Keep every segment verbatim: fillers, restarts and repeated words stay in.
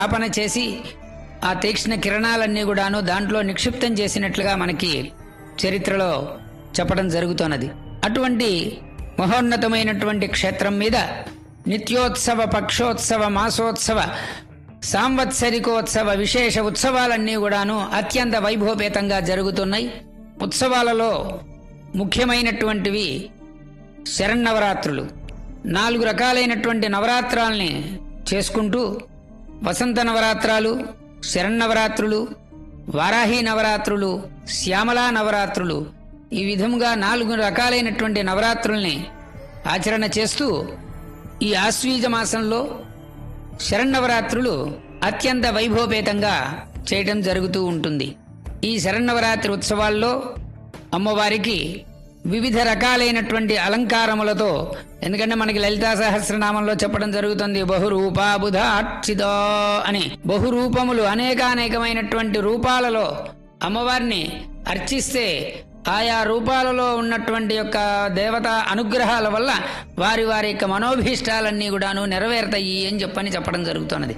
స్థాపన చేసి ఆ తీక్ష్ణ కిరణాలన్నీ కూడాను దాంట్లో నిక్షిప్తం చేసినట్లుగా మనకి చరిత్రలో చెప్పడం జరుగుతున్నది. అటువంటి మహోన్నతమైనటువంటి క్షేత్రం మీద నిత్యోత్సవ, పక్షోత్సవ, మాసోత్సవ, సాంవత్సరికోత్సవ విశేష ఉత్సవాలన్నీ కూడాను అత్యంత వైభవపేతంగా జరుగుతున్నాయి. ఉత్సవాలలో ముఖ్యమైనటువంటివి శరన్నవరాత్రులు. నాలుగు రకాలైనటువంటి నవరాత్రాల్ని చేసుకుంటూ వసంత నవరాత్రాలు, శరన్నవరాత్రులు, వారాహి నవరాత్రులు, శ్యామలా నవరాత్రులు, ఈ విధంగా నాలుగు రకాలైనటువంటి నవరాత్రుల్ని ఆచరణ చేస్తూ ఈ ఆశ్వీజ మాసంలో శరన్నవరాత్రులు అత్యంత వైభవపేతంగా చేయటం జరుగుతూ ఉంటుంది. ఈ శరన్నవరాత్రి ఉత్సవాల్లో అమ్మవారికి వివిధ రకాలైనటువంటి అలంకారములతో, ఎందుకంటే మనకి లలితా సహస్రనామంలో చెప్పడం జరుగుతుంది బహురూపా బుధాక్షిత అని. బహురూపములు, అనేకానేకమైనటువంటి రూపాలలో అమ్మవారిని అర్చిస్తే ఆయా రూపాలలో ఉన్నటువంటి యొక్క దేవతా అనుగ్రహాల వల్ల వారి వారి యొక్క మనోభీష్టాలన్నీ కూడాను నెరవేరుతాయి అని చెప్పని చెప్పడం జరుగుతున్నది.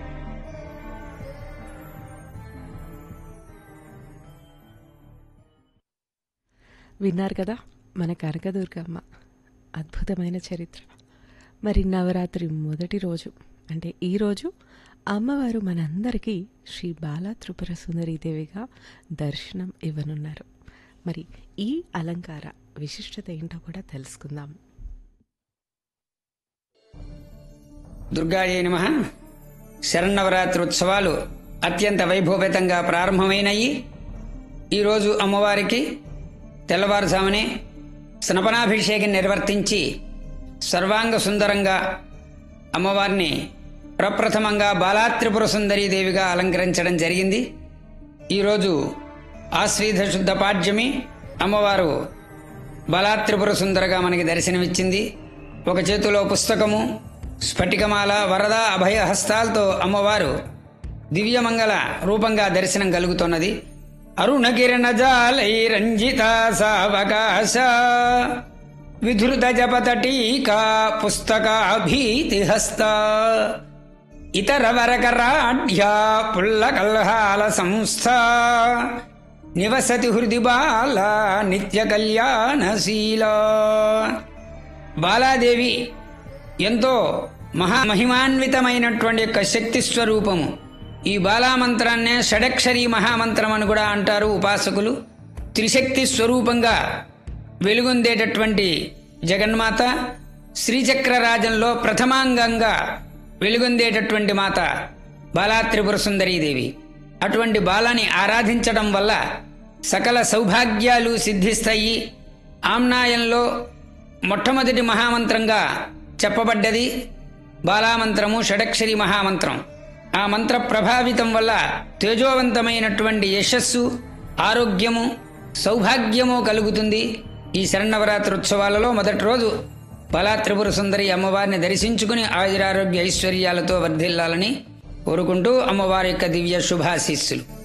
విన్నారు కదా మన కనకదుర్గమ్మ అద్భుతమైన చరిత్ర. మరి నవరాత్రి మొదటి రోజు అంటే ఈరోజు అమ్మవారు మనందరికీ శ్రీ బాలా త్రిపుర సుందరీదేవిగా దర్శనం ఇవ్వనున్నారు. మరి ఈ అలంకార విశిష్టత ఏంటో కూడా తెలుసుకుందాం. దుర్గాయే నమః. శరన్నవరాత్రి ఉత్సవాలు అత్యంత వైభవపేతంగా ప్రారంభమైనయి. ఈరోజు అమ్మవారికి తెల్లవారుజామునే స్నపనాభిషేకం నిర్వర్తించి సర్వాంగ సుందరంగా అమ్మవారిని ప్రప్రథమంగా బాలా త్రిపుర సుందరీదేవిగా అలంకరించడం జరిగింది. ఈరోజు ఆశ్వీధ శుద్ధ పాడ్యమి. అమ్మవారు బాలా త్రిపుర సుందరగా మనకి దర్శనమిచ్చింది. ఒక చేతిలో పుస్తకము, స్ఫటికమాల, వరద, అభయ హస్తాలతో అమ్మవారు దివ్యమంగళ రూపంగా దర్శనం కలుగుతున్నది. అరుణకిరణజాలై రంజిత సావకాశ విధృత జపతటీకా పుస్తకాభీతిహస్త ఇతర వరకరాఢ్యా పుల్లకల్హాల సంస్థ నివసతి హృది బాల నిత్య కళ్యాణశీల. బాలాదేవి ఎంతో మహామహిమాన్వితమైనటువంటి యొక్క శక్తి స్వరూపము. ఈ బాలామంత్రాన్నే షడక్షరీ మహామంత్రం అని కూడా అంటారు ఉపాసకులు. త్రిశక్తి స్వరూపంగా వెలుగొందేటటువంటి జగన్మాత, శ్రీచక్రరాజంలో ప్రథమాంగంగా వెలుగొందేటటువంటి మాత బాలా త్రిపుర సుందరీదేవి. అటువంటి బాలాని ఆరాధించడం వల్ల సకల సౌభాగ్యాలు సిద్ధిస్తాయి. ఆమ్నాయంలో మొట్టమొదటి మహామంత్రంగా చెప్పబడ్డది బాలామంత్రము, షడక్షరి మహామంత్రం. ఆ మంత్ర ప్రభావితం వల్ల తేజోవంతమైనటువంటి యశస్సు, ఆరోగ్యము, సౌభాగ్యము కలుగుతుంది. ఈ శరన్నవరాత్రి ఉత్సవాలలో మొదటి రోజు బాలా త్రిపుర సుందరి అమ్మవారిని దర్శించుకుని ఆయురారోగ్య ఐశ్వర్యాలతో వర్ధిల్లాలని కోరుకుంటూ అమ్మవారి యొక్క దివ్య శుభాశీస్సులు.